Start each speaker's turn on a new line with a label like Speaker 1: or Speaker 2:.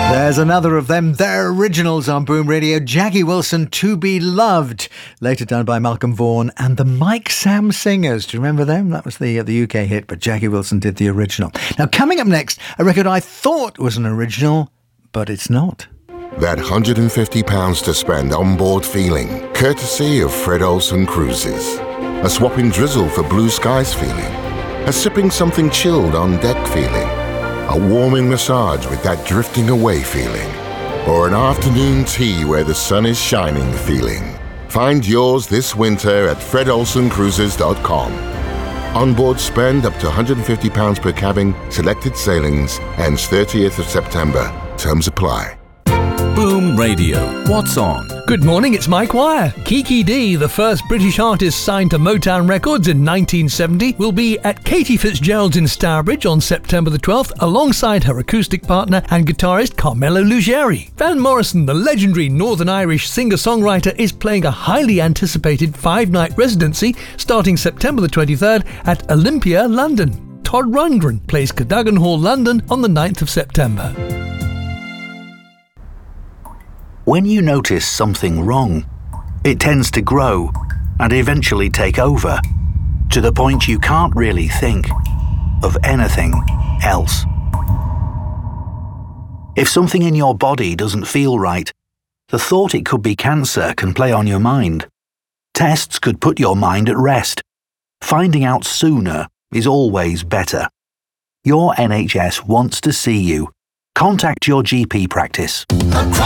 Speaker 1: There's another of them. They're originals on Boom Radio. Jackie Wilson, To Be Loved, later done by Malcolm Vaughan and the Mike Sam Singers. Do you remember them? That was the UK hit, but Jackie Wilson did the original. Now, coming up next, a record I thought was an original, but it's not.
Speaker 2: That £150 to spend on board feeling, courtesy of Fred Olsen Cruises. A swapping drizzle for blue skies feeling. A sipping something chilled on deck feeling. A warming massage with that drifting away feeling. Or an afternoon tea where the sun is shining feeling. Find yours this winter at fredolsencruises.com. Onboard spend up to £150 per cabin, selected sailings, ends 30th of September. Terms apply.
Speaker 3: Boom Radio. What's on?
Speaker 4: Good morning, it's Mike Wire. Kiki Dee, the first British artist signed to Motown Records in 1970, will be at Katie Fitzgerald's in Stourbridge on September the 12th, alongside her acoustic partner and guitarist Carmelo Lugeri. Van Morrison, the legendary Northern Irish singer-songwriter, is playing a highly anticipated 5-night residency starting September the 23rd at Olympia, London. Todd Rundgren plays Cadogan Hall, London on the 9th of September.
Speaker 5: When you notice something wrong, it tends to grow and eventually take over, to the point you can't really think of anything else. If something in your body doesn't feel right, the thought it could be cancer can play on your mind. Tests could put your mind at rest. Finding out sooner is always better. Your NHS wants to see you. Contact your GP practice.